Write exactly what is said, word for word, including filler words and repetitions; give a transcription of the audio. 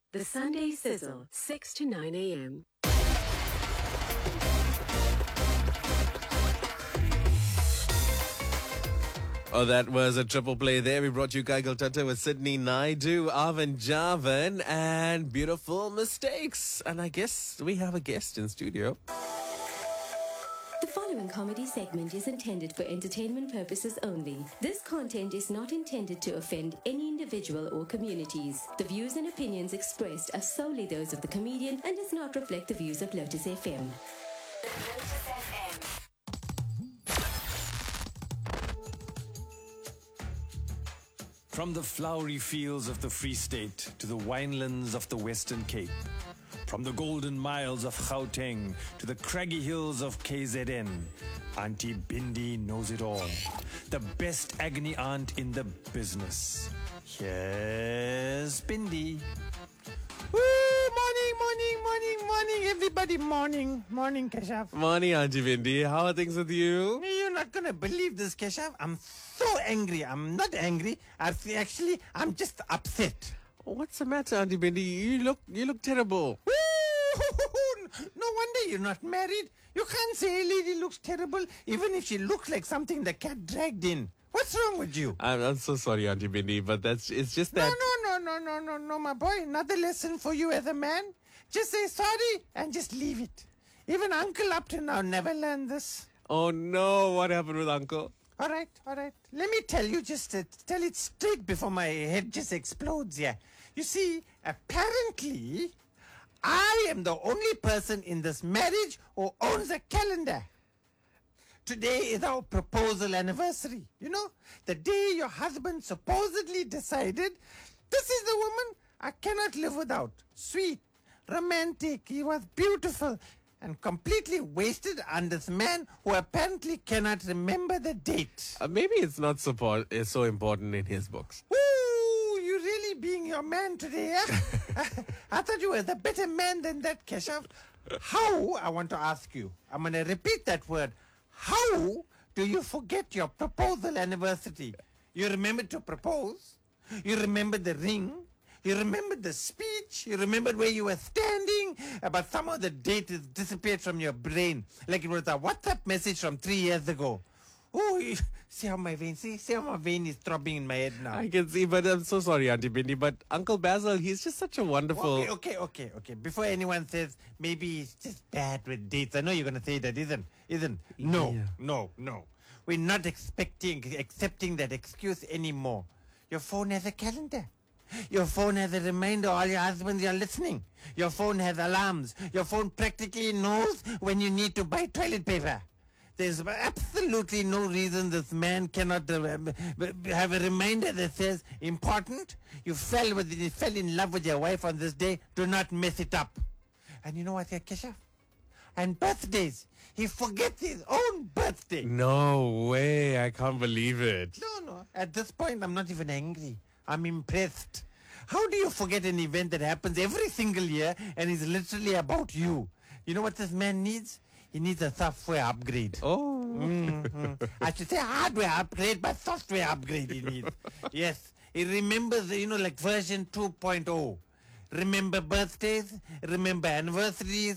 The Sunday Sizzle, six to nine a.m. Oh, that was a triple play there. We brought you Kaigal Tata with Sydney Naidu, Arvin Javan, and Beautiful Mistakes. And I guess we have a guest in studio. The following comedy segment is intended for entertainment purposes only. This content is not intended to offend any individual or communities. The views and opinions expressed are solely those of the comedian and does not reflect the views of Lotus F M. Lotus F M. From the flowery fields of the Free State to the winelands of the Western Cape, from the golden miles of Gauteng to the craggy hills of K Z N, Auntie Bindi knows it all. The best agony aunt in the business. Here's Bindi. Woo! Morning, morning, morning, morning, everybody. Morning, morning, Keshaf. Morning, Auntie Bindi. How are things with you? You're not going to believe this, Keshaf. I'm so angry. I'm not angry. I Actually, I'm just upset. What's the matter, Auntie Bindi? You look, you look terrible. No wonder you're not married. You can't say a lady looks terrible, even if she looks like something the cat dragged in. What's wrong with you? I'm, I'm so sorry, Auntie Bindi, but that's it's just that. No, no, no, no, no, no, no, my boy. Another lesson for you as a man. Just say sorry and just leave it. Even Uncle up to now never learned this. Oh no, what happened with Uncle? All right, all right. Let me tell you, just uh, tell it straight before my head just explodes here. You see, apparently, I am the only person in this marriage who owns a calendar. Today is our proposal anniversary. You know, the day your husband supposedly decided, this is the woman I cannot live without. Sweet, romantic, he was beautiful, and completely wasted on this man who apparently cannot remember the date. Uh, maybe it's not so, po- uh, so important in his books. Ooh, you really being your man today, eh? I thought you were the better man than that, Keshav. How, I want to ask you, I'm going to repeat that word. How do you forget your proposal anniversary? You remember to propose? You remember the ring? You remembered the speech. You remembered where you were standing. Uh, But somehow the date has disappeared from your brain. Like it was a WhatsApp message from three years ago. Oh, you- see how my vein, see, see how my vein is throbbing in my head now. I can see, but I'm so sorry, Auntie Bindi. But Uncle Basil, he's just such a wonderful. Okay, okay, okay, okay. Before anyone says maybe he's just bad with dates, I know you're going to say that, isn't? Isn't? No, Yeah. no, no. We're not expecting, accepting that excuse anymore. Your phone has a calendar. Your phone has a reminder all your husbands you're listening. Your phone has alarms. Your phone practically knows when you need to buy toilet paper. There's absolutely no reason this man cannot uh, have a reminder that says, important, you fell with you fell in love with your wife on this day, do not mess it up. And you know what, Keshav? And birthdays. He forgets his own birthday. No way! I can't believe it. No, no. At this point, I'm not even angry. I'm impressed. How do you forget an event that happens every single year and is literally about you? You know what this man needs? He needs a software upgrade. Oh. Mhm. I should say hardware upgrade, but software upgrade he needs. Yes. He remembers, you know, like version two point oh. Remember birthdays, remember anniversaries,